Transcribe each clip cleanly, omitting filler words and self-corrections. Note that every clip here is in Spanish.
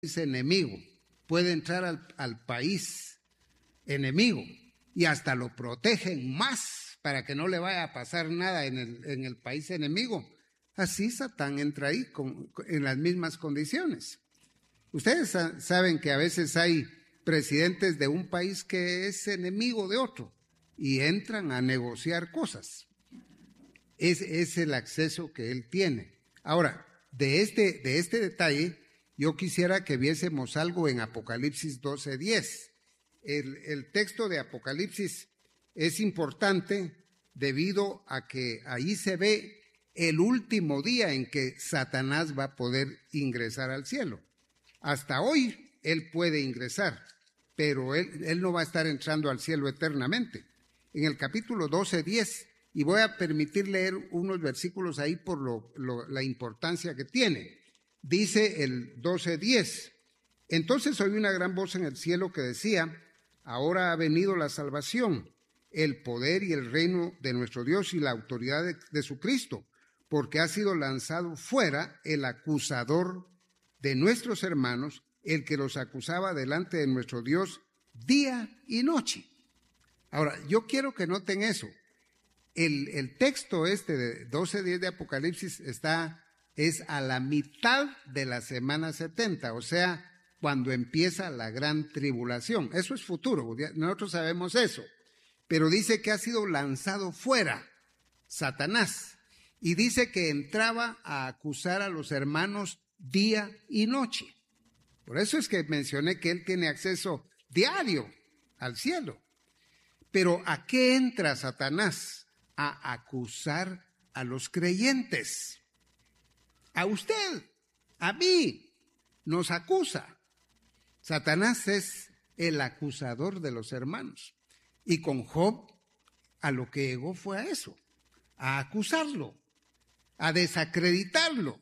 enemigo, puede entrar al país enemigo y hasta lo protegen más para que no le vaya a pasar nada en el país enemigo. Así Satán entra ahí en las mismas condiciones. Ustedes saben que a veces hay presidentes de un país que es enemigo de otro y entran a negociar cosas. Es el acceso que él tiene. Ahora, de este detalle, yo quisiera que viésemos algo en Apocalipsis 12:10. El texto de Apocalipsis es importante debido a que ahí se ve el último día en que Satanás va a poder ingresar al cielo. Hasta hoy él puede ingresar, pero él no va a estar entrando al cielo eternamente. En el capítulo 12:10, y voy a permitir leer unos versículos ahí por la importancia que tiene. Dice el 12:10, entonces oí una gran voz en el cielo que decía, ahora ha venido la salvación, el poder y el reino de nuestro Dios y la autoridad de su Cristo, porque ha sido lanzado fuera el acusador de nuestros hermanos, el que los acusaba delante de nuestro Dios día y noche. Ahora, yo quiero que noten eso. El texto de 12:10 de Apocalipsis es a la mitad de la semana 70, o sea, cuando empieza la gran tribulación. Eso es futuro, nosotros sabemos eso. Pero dice que ha sido lanzado fuera Satanás y dice que entraba a acusar a los hermanos día y noche. Por eso es que mencioné que él tiene acceso diario al cielo. Pero ¿a qué entra Satanás? A acusar a los creyentes. A usted, a mí, nos acusa. Satanás es el acusador de los hermanos. Y con Job, a lo que llegó fue a eso, a acusarlo, a desacreditarlo.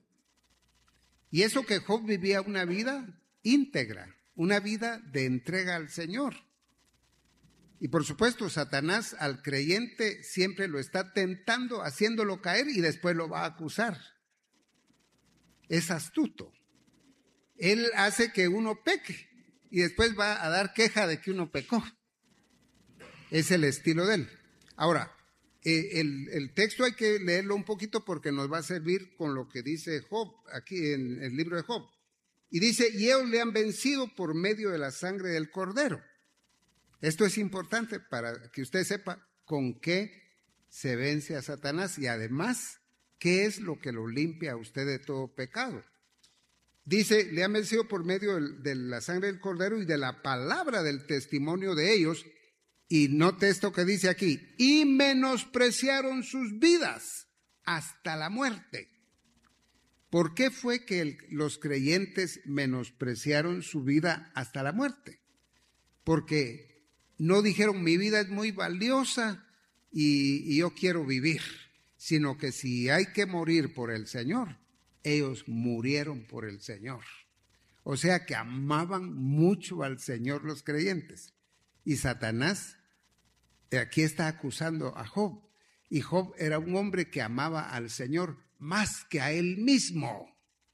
Y eso que Job vivía una vida íntegra, una vida de entrega al Señor. Y por supuesto, Satanás al creyente siempre lo está tentando, haciéndolo caer y después lo va a acusar. Es astuto. Él hace que uno peque y después va a dar queja de que uno pecó. Es el estilo de él. Ahora, el texto hay que leerlo un poquito porque nos va a servir con lo que dice Job, aquí en el libro de Job. Y dice, y ellos le han vencido por medio de la sangre del Cordero. Esto es importante para que usted sepa con qué se vence a Satanás y además qué es lo que lo limpia a usted de todo pecado. Dice, le han vencido por medio de la sangre del Cordero y de la palabra del testimonio de ellos. Y note esto que dice aquí, y menospreciaron sus vidas hasta la muerte. ¿Por qué fue que los creyentes menospreciaron su vida hasta la muerte? Porque no dijeron, mi vida es muy valiosa y yo quiero vivir, sino que si hay que morir por el Señor, ellos murieron por el Señor. O sea que amaban mucho al Señor los creyentes. Y Satanás aquí está acusando a Job. Y Job era un hombre que amaba al Señor más que a él mismo.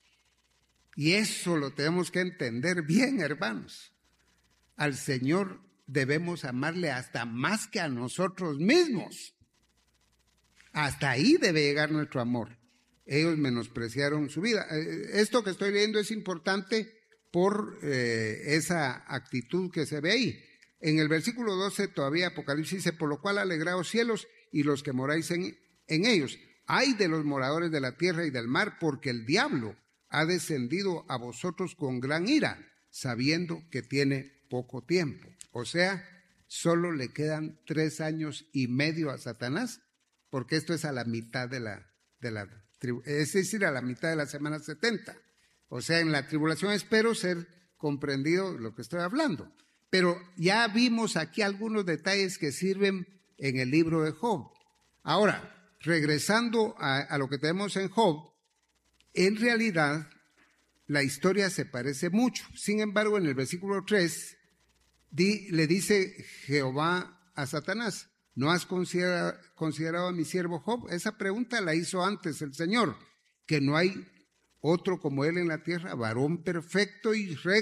Y eso lo tenemos que entender bien, hermanos. Al Señor debemos amarle hasta más que a nosotros mismos. Hasta ahí debe llegar nuestro amor. Ellos menospreciaron su vida. Esto que estoy leyendo es importante por esa actitud que se ve ahí. En el versículo 12 todavía Apocalipsis dice, por lo cual alegraos cielos y los que moráis en ellos. Ay de los moradores de la tierra y del mar, porque el diablo ha descendido a vosotros con gran ira, sabiendo que tiene poco tiempo. O sea, solo le quedan 3 años y medio a Satanás, porque esto es a la mitad es decir, a la mitad de la semana 70. O sea, en la tribulación espero ser comprendido lo que estoy hablando. Pero ya vimos aquí algunos detalles que sirven en el libro de Job. Ahora, regresando a lo que tenemos en Job, en realidad la historia se parece mucho. Sin embargo, en el versículo 3 le dice Jehová a Satanás, ¿no has considerado a mi siervo Job? Esa pregunta la hizo antes el Señor, que no hay otro como él en la tierra, varón perfecto y recto,